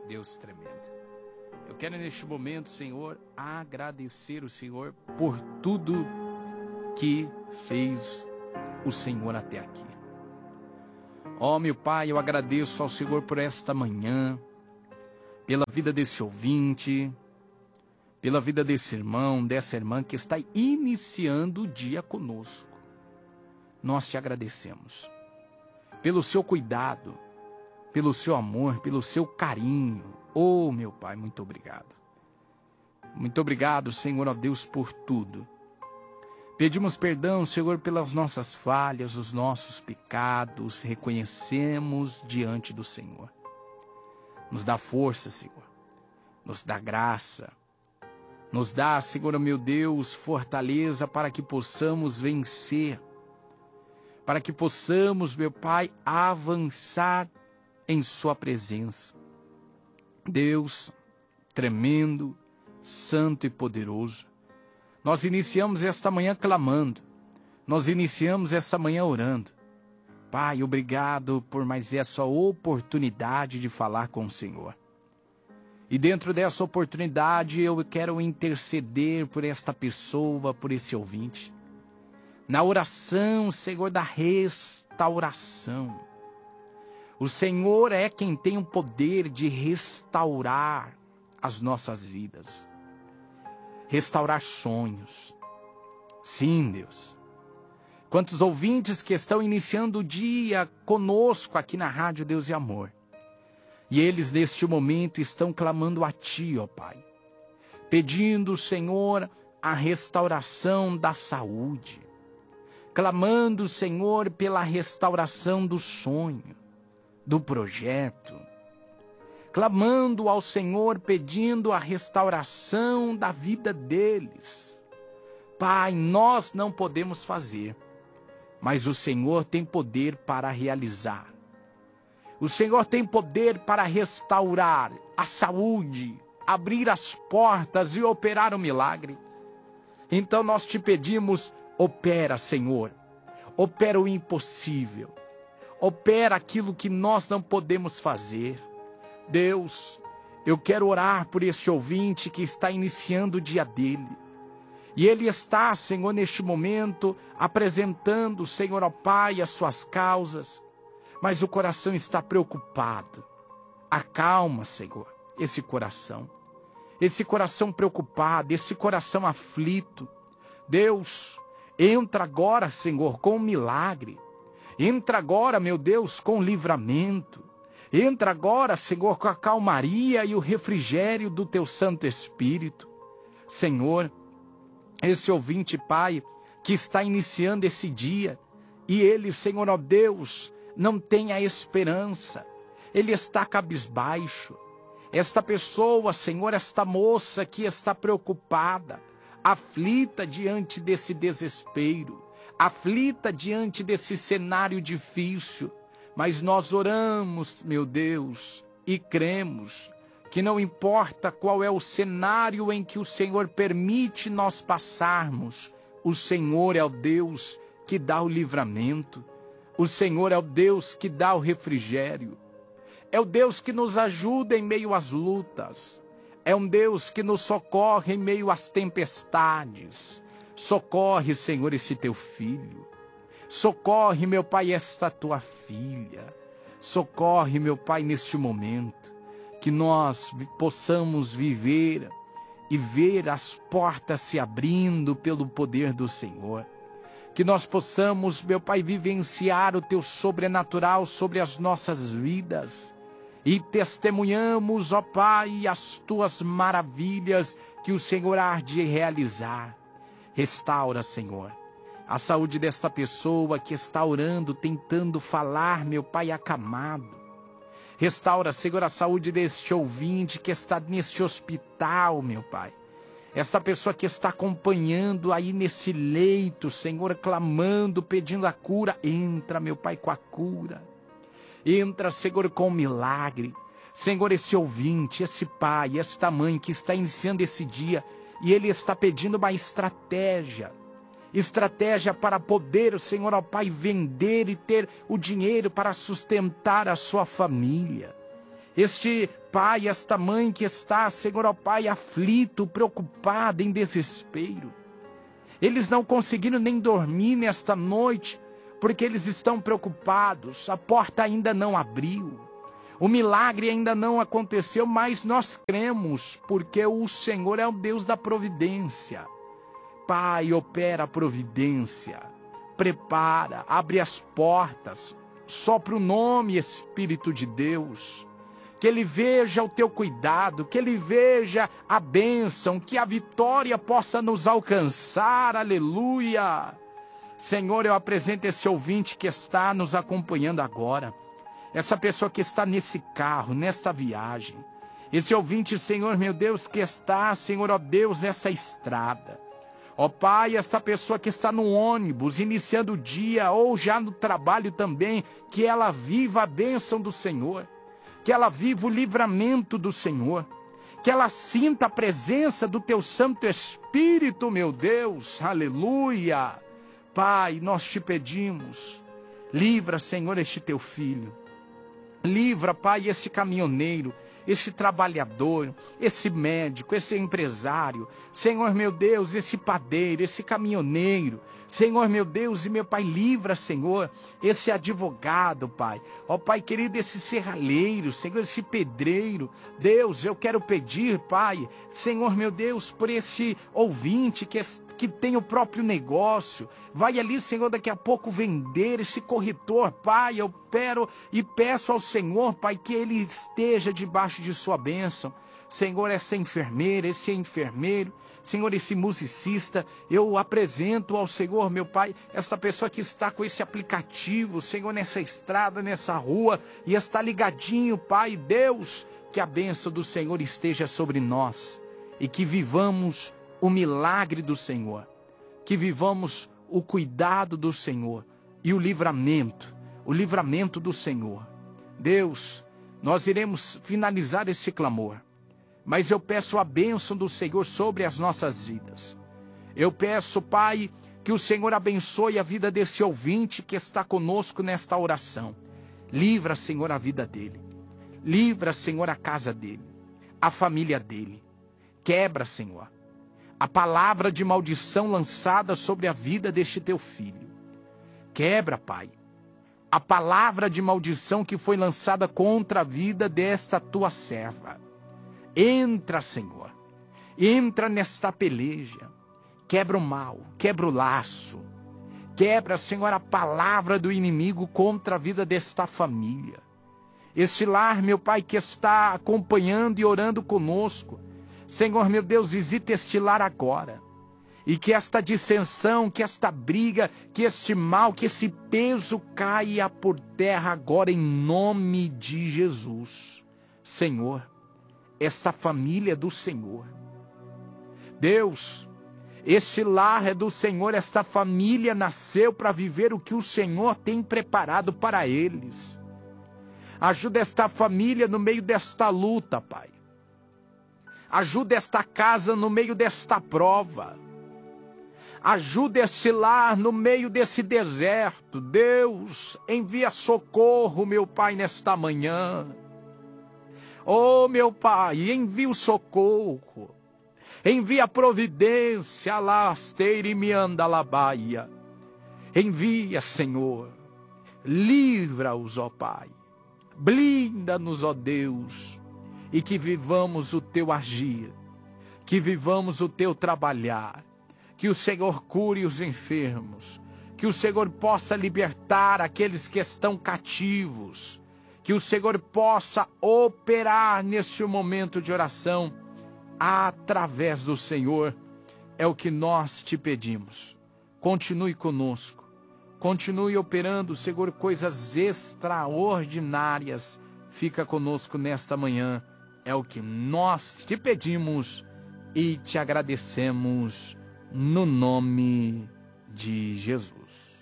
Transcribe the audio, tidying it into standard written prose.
Deus tremendo. Eu quero neste momento, Senhor, agradecer o Senhor por tudo que fez o Senhor até aqui. Ó, meu Pai, eu agradeço ao Senhor por esta manhã, pela vida desse ouvinte, pela vida desse irmão, dessa irmã que está iniciando o dia conosco. Nós te agradecemos pelo seu cuidado, pelo seu amor, pelo seu carinho. Oh, meu Pai, muito obrigado. Muito obrigado, Senhor, ó Deus, por tudo. Pedimos perdão, Senhor, pelas nossas falhas, os nossos pecados, reconhecemos diante do Senhor. Nos dá força, Senhor, nos dá graça, nos dá, Senhor, meu Deus, fortaleza para que possamos vencer, para que possamos, meu Pai, avançar em sua presença. Deus tremendo, santo e poderoso, nós iniciamos esta manhã clamando, nós iniciamos esta manhã orando. Pai, obrigado por mais essa oportunidade de falar com o Senhor. E dentro dessa oportunidade eu quero interceder por esta pessoa, por esse ouvinte. Na oração, Senhor, da restauração. O Senhor é quem tem o poder de restaurar as nossas vidas. Restaurar sonhos. Sim, Deus. Quantos ouvintes que estão iniciando o dia conosco aqui na Rádio Deus e Amor. E eles neste momento estão clamando a Ti, ó Pai. Pedindo, Senhor, a restauração da saúde. Clamando, Senhor, pela restauração do sonho, do projeto. Clamando ao Senhor, pedindo a restauração da vida deles. Pai, nós não podemos fazer, mas o Senhor tem poder para realizar. O Senhor tem poder para restaurar a saúde, abrir as portas e operar o milagre. Então nós te pedimos, opera, Senhor, opera o impossível, opera aquilo que nós não podemos fazer. Deus, eu quero orar por este ouvinte que está iniciando o dia dele. E ele está, Senhor, neste momento, apresentando, Senhor, ó Pai, as suas causas, mas o coração está preocupado. Acalma, Senhor, esse coração preocupado, esse coração aflito. Deus, entra agora, Senhor, com um milagre. Entra agora, meu Deus, com livramento. Entra agora, Senhor, com a calmaria e o refrigério do Teu Santo Espírito. Senhor, esse ouvinte, Pai, que está iniciando esse dia, e ele, Senhor, ó Deus, não tem a esperança, ele está cabisbaixo. Esta pessoa, Senhor, esta moça que está preocupada, aflita diante desse desespero, aflita diante desse cenário difícil, mas nós oramos, meu Deus, e cremos que não importa qual é o cenário em que o Senhor permite nós passarmos, o Senhor é o Deus que dá o livramento, o Senhor é o Deus que dá o refrigério, é o Deus que nos ajuda em meio às lutas, é um Deus que nos socorre em meio às tempestades. Socorre, Senhor, esse Teu filho. Socorre, meu Pai, esta Tua filha. Socorre, meu Pai, neste momento, que nós possamos viver e ver as portas se abrindo pelo poder do Senhor. Que nós possamos, meu Pai, vivenciar o Teu sobrenatural sobre as nossas vidas. E testemunhamos, ó Pai, as Tuas maravilhas que o Senhor há de realizar. Restaura, Senhor, a saúde desta pessoa que está orando, tentando falar, meu Pai, acamado. Restaura, Senhor, a saúde deste ouvinte que está neste hospital, meu Pai. Esta pessoa que está acompanhando aí nesse leito, Senhor, clamando, pedindo a cura. Entra, meu Pai, com a cura. Entra, Senhor, com o milagre. Senhor, esse ouvinte, esse pai, esta mãe que está iniciando esse dia, e ele está pedindo uma estratégia para poder, Senhor, ó Pai, vender e ter o dinheiro para sustentar a sua família. Este pai, esta mãe que está, Senhor, ó Pai, aflito, preocupado, em desespero. Eles não conseguiram nem dormir nesta noite, porque eles estão preocupados, a porta ainda não abriu, o milagre ainda não aconteceu, mas nós cremos, porque o Senhor é o Deus da providência. Pai, opera a providência, prepara, abre as portas, sopra o nome, Espírito de Deus, que Ele veja o teu cuidado, que Ele veja a bênção, que a vitória possa nos alcançar, aleluia. Senhor, eu apresento esse ouvinte que está nos acompanhando agora, essa pessoa que está nesse carro, nesta viagem, esse ouvinte, Senhor, meu Deus, que está, Senhor, ó Deus, nessa estrada. Ó Pai, esta pessoa que está no ônibus, iniciando o dia, ou já no trabalho também, que ela viva a bênção do Senhor, que ela viva o livramento do Senhor, que ela sinta a presença do Teu Santo Espírito, meu Deus, aleluia. Pai, nós te pedimos, livra, Senhor, este Teu filho, livra, Pai, este caminhoneiro, esse trabalhador, esse médico, esse empresário, Senhor meu Deus, esse padeiro, esse caminhoneiro, Senhor meu Deus e meu Pai, livra, Senhor, esse advogado, Pai, ó Pai querido, esse serralheiro, Senhor, esse pedreiro, Deus, eu quero pedir, Pai, Senhor meu Deus, por esse ouvinte que tem o próprio negócio, vai ali, Senhor, daqui a pouco vender, esse corretor, Pai, eu quero e peço ao Senhor, Pai, que ele esteja debaixo de sua bênção. Senhor, essa enfermeira, esse enfermeiro, Senhor, esse musicista, eu apresento ao Senhor, meu Pai, essa pessoa que está com esse aplicativo, Senhor, nessa estrada, nessa rua, e está ligadinho, Pai, Deus, que a bênção do Senhor esteja sobre nós, e que vivamos o milagre do Senhor, que vivamos o cuidado do Senhor, e o livramento do Senhor. Deus, nós iremos finalizar esse clamor, mas eu peço a bênção do Senhor sobre as nossas vidas. Eu peço, Pai, que o Senhor abençoe a vida desse ouvinte que está conosco nesta oração. Livra, Senhor, a vida dele. Livra, Senhor, a casa dele, a família dele. Quebra, Senhor, a palavra de maldição lançada sobre a vida deste teu filho. Quebra, Pai, a palavra de maldição que foi lançada contra a vida desta tua serva. Entra, Senhor, entra nesta peleja, quebra o mal, quebra o laço, quebra, Senhor, a palavra do inimigo contra a vida desta família. Este lar, meu Pai, que está acompanhando e orando conosco, Senhor, meu Deus, visita este lar agora, e que esta dissensão, que esta briga, que este mal, que esse peso caia por terra agora em nome de Jesus. Senhor, esta família é do Senhor. Deus, este lar é do Senhor, esta família nasceu para viver o que o Senhor tem preparado para eles. Ajuda esta família no meio desta luta, Pai. Ajuda esta casa no meio desta prova. Ajuda este lar no meio desse deserto. Deus, envia socorro, meu Pai, nesta manhã. Oh, meu Pai, envia o socorro. Envia a providência, alasteira e me anda labaia. Envia, Senhor. Livra-os, ó Pai. Blinda-nos, ó Deus. E que vivamos o teu agir. Que vivamos o teu trabalhar. Que o Senhor cure os enfermos. Que o Senhor possa libertar aqueles que estão cativos. Que o Senhor possa operar neste momento de oração através do Senhor. É o que nós te pedimos. Continue conosco. Continue operando, Senhor, coisas extraordinárias. Fica conosco nesta manhã. É o que nós te pedimos e te agradecemos no nome de Jesus.